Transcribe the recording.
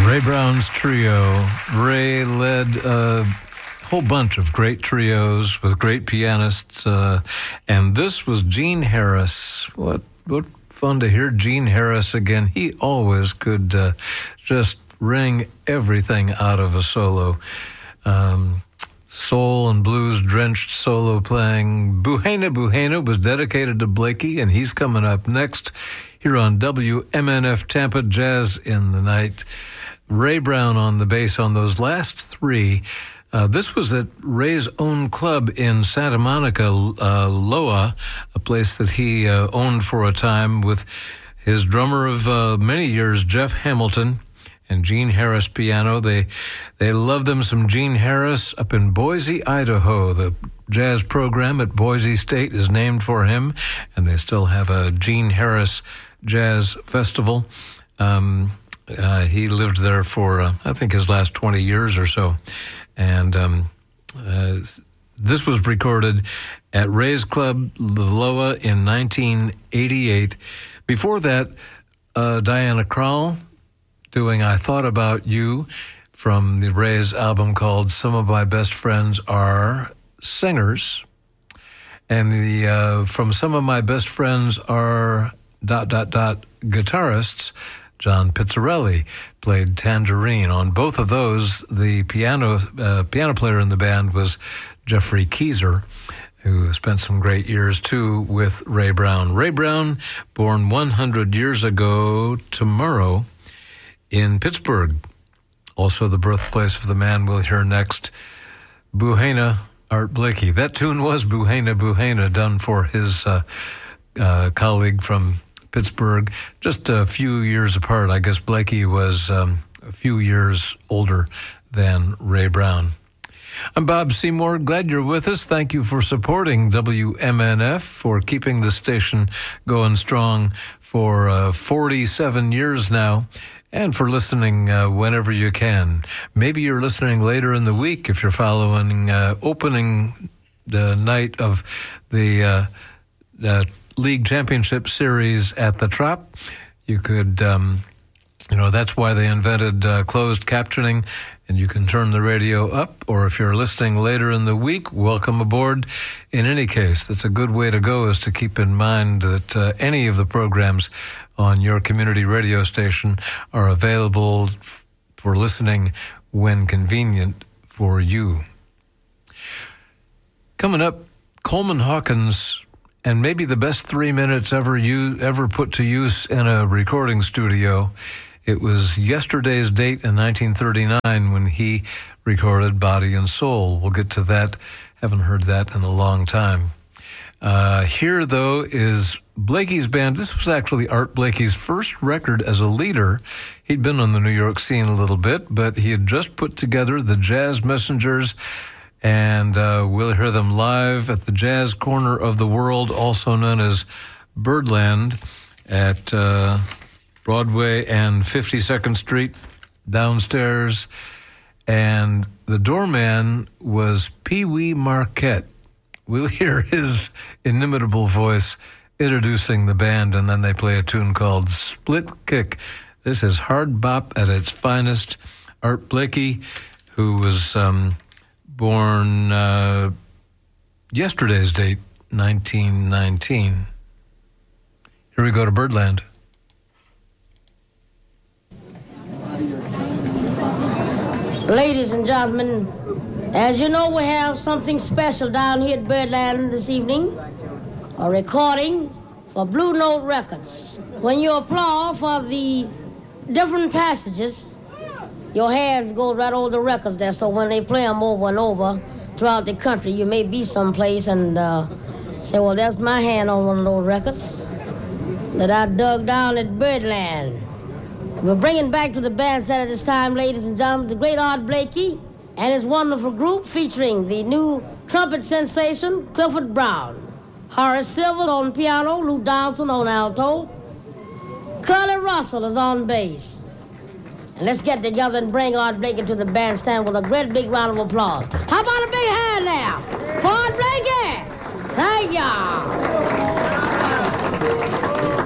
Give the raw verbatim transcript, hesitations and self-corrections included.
Ray Brown's trio. Ray led a whole bunch of great trios with great pianists, uh, and this was Gene Harris. What what fun to hear Gene Harris again. He always could uh, just wring everything out of a solo. Um, soul and blues-drenched solo playing. Buhena Buhena was dedicated to Blakey, and he's coming up next here on W M N F Tampa Jazz in the Night. Ray Brown on the bass on those last three. Uh, this was at Ray's own club in Santa Monica, uh, Loa, a place that he uh, owned for a time with his drummer of uh, many years, Jeff Hamilton, and Gene Harris piano. They they love them some Gene Harris up in Boise, Idaho. The jazz program at Boise State is named for him, and they still have a Gene Harris Jazz Festival. Um, uh, he lived there for, uh, I think, his last twenty years or so. And um, uh, this was recorded at Ray's Club, Loa, in nineteen eighty-eight. Before that, uh, Diana Krall doing I Thought About You from the Ray's album called Some of My Best Friends Are Singers. And the uh, from Some of My Best Friends Are dot, dot, dot, guitarists. John Pizzarelli played tangerine. On both of those, the piano uh, piano player in the band was Jeffrey Keyser, who spent some great years, too, with Ray Brown. Ray Brown, born one hundred years ago tomorrow in Pittsburgh. Also the birthplace of the man we'll hear next, Buhena Art Blakey. That tune was Buhena Buhena, done for his uh, uh, colleague from Pittsburgh, just a few years apart. I guess Blakey was um, a few years older than Ray Brown. I'm Bob Seymour. Glad you're with us. Thank you for supporting W M N F, for keeping the station going strong for uh, forty-seven years now, and for listening uh, whenever you can. Maybe you're listening later in the week if you're following uh, opening the night of the uh, the League Championship Series at the Trop. You could, um, you know, that's why they invented uh, closed captioning, and you can turn the radio up, or if you're listening later in the week, welcome aboard. In any case, that's a good way to go, is to keep in mind that uh, any of the programs on your community radio station are available f- for listening when convenient for you. Coming up, Coleman Hawkins, and maybe the best three minutes ever you ever put to use in a recording studio. It was yesterday's date in nineteen thirty-nine when he recorded Body and Soul. We'll get to that. Haven't heard that in a long time. Uh, here, though, is Blakey's band. This was actually Art Blakey's first record as a leader. He'd been on the New York scene a little bit, but he had just put together the Jazz Messengers, and uh, we'll hear them live at the Jazz Corner of the World, also known as Birdland, at uh, Broadway and fifty-second Street downstairs. And the doorman was Pee Wee Marquette. We'll hear his inimitable voice introducing the band, and then they play a tune called Split Kick. This is hard bop at its finest. Art Blakey, who was Um, born uh, yesterday's date, nineteen nineteen. Here we go to Birdland. Ladies and gentlemen, as you know, we have something special down here at Birdland this evening, a recording for Blue Note Records. When you applaud for the different passages, your hands go right over the records there, so when they play them over and over throughout the country, you may be someplace and uh, say, well, that's my hand on one of those records that I dug down at Birdland. We're bringing back to the bandstand at this time, ladies and gentlemen, the great Art Blakey and his wonderful group featuring the new trumpet sensation, Clifford Brown. Horace Silver on piano, Lou Donaldson on alto. Curly Russell is on bass. And let's get together and bring Art Blakey to the bandstand with a great big round of applause. How about a big hand now for Art Blakey? Thank y'all.